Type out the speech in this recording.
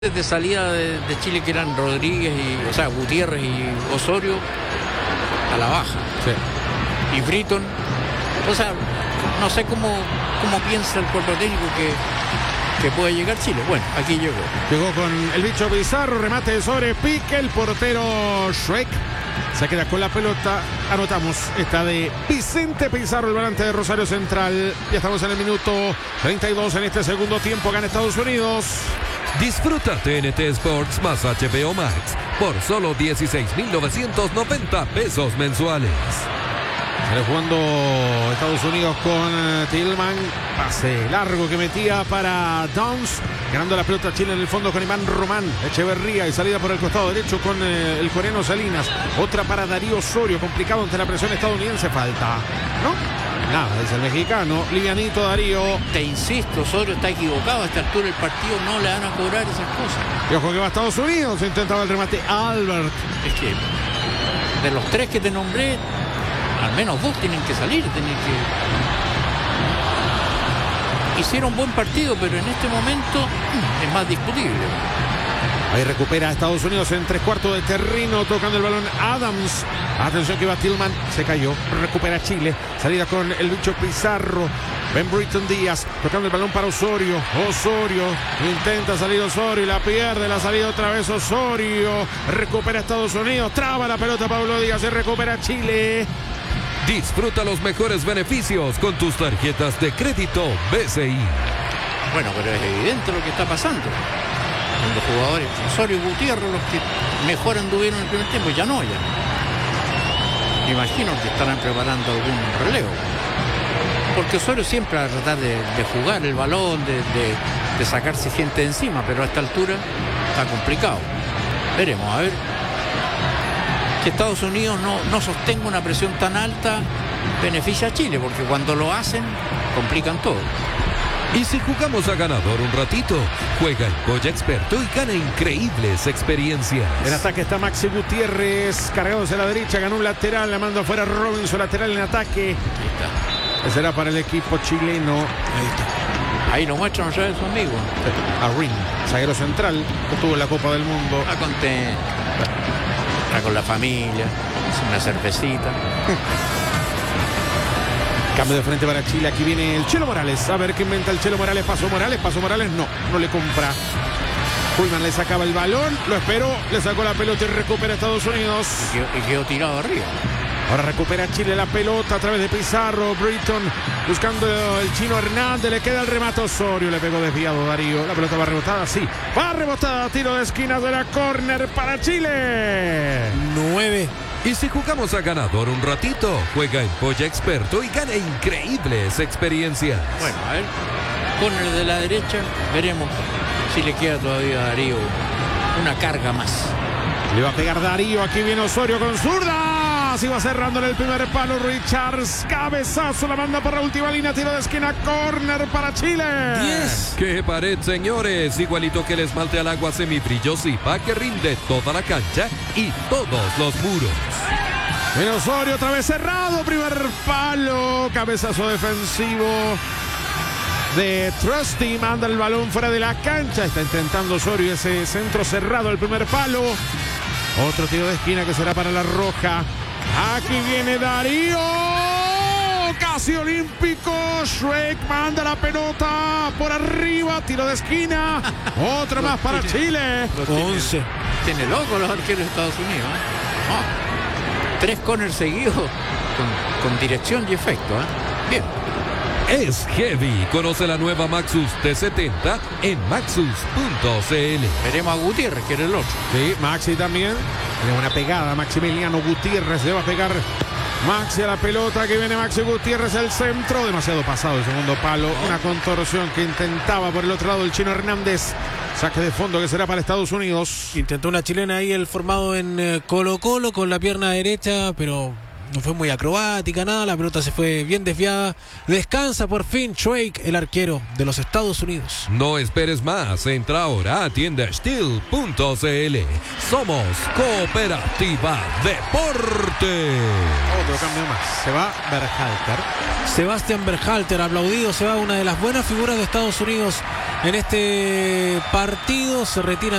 de salida de Chile, que eran Rodríguez Gutiérrez y Osorio, a la baja. Sí. Y Britton, no sé cómo piensa el cuerpo técnico que puede llegar Chile. Bueno, aquí llegó. Llegó con el bicho Pizarro, remate sobre Pique, el portero Shrek se queda con la pelota. Anotamos esta de Vicente Pizarro, el volante de Rosario Central. Ya estamos en el minuto 32 en este segundo tiempo. Gana Estados Unidos. Disfruta TNT Sports más HBO Max por solo 16,990 pesos mensuales. Sale jugando Estados Unidos con Tillman. Pase largo que metía para Downs. Ganando la pelota Chile en el fondo con Iván Román. Echeverría y salida por el costado derecho con el coreano Salinas. Otra para Darío Osorio. Complicado ante la presión estadounidense. Falta, ¿no? Nada, es el mexicano. Livianito Darío. Te insisto, Osorio está equivocado. A esta altura del partido no le van a cobrar esas cosas. Y ojo que va a Estados Unidos. Intentaba el remate Albert. Es que de los tres que te nombré, al menos dos tienen que salir. Hicieron buen partido, pero en este momento es más discutible. Ahí recupera Estados Unidos en 3/4 de terreno, tocando el balón Adams. Atención que va Tillman, se cayó. Recupera Chile. Salida con el bicho Pizarro. Ben Britton Díaz tocando el balón para Osorio. Osorio intenta salir Osorio y la pierde. La salida otra vez Osorio. Recupera Estados Unidos. Traba la pelota Pablo Díaz. Se recupera Chile. Disfruta los mejores beneficios con tus tarjetas de crédito BCI. Bueno, pero es evidente lo que está pasando. Los jugadores Osorio y Gutiérrez, los que mejor anduvieron en el primer tiempo, ya no. Me imagino que estarán preparando algún relevo. Porque Osorio siempre va a tratar de jugar el balón, de sacarse gente de encima, pero a esta altura está complicado. Veremos, a ver. Que Estados Unidos no sostenga una presión tan alta beneficia a Chile, porque cuando lo hacen complican todo. Y si jugamos a ganador un ratito, juega en Polla Experto y gana increíbles experiencias. En ataque está Maxi Gutiérrez, cargado hacia la derecha, ganó un lateral, la manda afuera Robinson, lateral en ataque. Ese será para el equipo chileno. Ahí está. Ahí lo muestran ya de su amigo. A Ring, zaguero central, que tuvo la Copa del Mundo. Está contento. Está con la familia, es una cervecita. Cambio de frente para Chile, aquí viene el Chelo Morales. A ver qué inventa el Chelo Morales. Paso Morales, no le compra. Pullman le sacaba el balón, lo esperó, le sacó la pelota y recupera Estados Unidos. Y quedó tirado arriba. Ahora recupera Chile la pelota a través de Pizarro. Britton buscando el chino Hernández. Le queda el remate Osorio. Le pegó desviado Darío. La pelota va rebotada, sí. Va rebotada. Tiro de esquina de la córner para Chile. 9. Y si jugamos a ganador un ratito, juega en Polla Experto y gana increíbles experiencias. Bueno, a ver. Córner de la derecha. Veremos si le queda todavía a Darío una carga más. Le va a pegar Darío. Aquí viene Osorio con zurda. Y va cerrándole el primer palo Richards. Cabezazo, la manda por la última línea. Tiro de esquina, córner para Chile. 10. ¡Qué pared, señores! Igualito que el esmalte al agua semibrillosa que rinde toda la cancha y todos los muros. En Osorio otra vez cerrado. Primer palo. Cabezazo defensivo de Trusty. Manda el balón fuera de la cancha. Está intentando Osorio ese centro cerrado. El primer palo. Otro tiro de esquina que será para la roja. Aquí viene Darío. Casi olímpico. Shrek manda la pelota por arriba. Tiro de esquina. Otra más para Chile. 11. Tiene loco los arqueros de Estados Unidos. 3 corners seguidos con dirección y efecto. Bien. Es heavy. Conoce la nueva Maxus T70 en maxus.cl. Veremos a Gutiérrez, que era el otro. Sí, Maxi también. Tiene una pegada. Maximiliano Gutiérrez le va a pegar Maxi a la pelota. Que viene Maxi Gutiérrez, el centro. Demasiado pasado el segundo palo. Una contorsión que intentaba por el otro lado el chino Hernández. Saque de fondo que será para Estados Unidos. Intentó una chilena ahí, el formado en Colo-Colo con la pierna derecha, pero no fue muy acrobática, nada. La pelota se fue bien desviada. Descansa por fin Shrek, el arquero de los Estados Unidos. No esperes más. Entra ahora a tiendasteel.cl. Somos Cooperativa Deporte. Otro cambio más. Se va Berhalter. Sebastián Berhalter, aplaudido. Se va una de las buenas figuras de Estados Unidos en este partido. Se retira